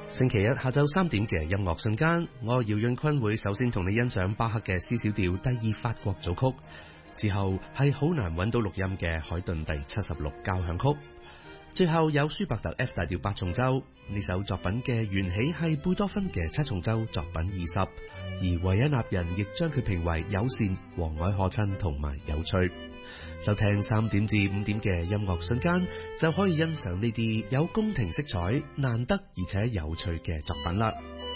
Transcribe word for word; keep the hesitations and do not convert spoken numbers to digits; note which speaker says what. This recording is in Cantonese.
Speaker 1: 星期一下晝三點嘅音樂瞬間，我姚潤坤會首先同你欣賞巴赫嘅 C 小調第二法國組曲，之後係好難揾到錄音嘅海頓第七十六交響曲，最後有舒伯特 F 大調八重奏。呢首作品嘅緣起係貝多芬嘅七重奏作品二十，而維也納人亦將佢評為友善、和藹可親同埋有趣。收聽三點至五點嘅音樂瞬間，就可以欣賞呢啲有宮廷色彩、難得而且有趣嘅作品啦。